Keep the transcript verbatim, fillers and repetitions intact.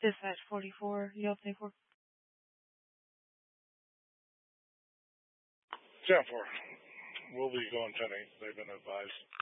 Dispatch forty-four, you opening for? ten four. We'll be going ten eight. They've been advised.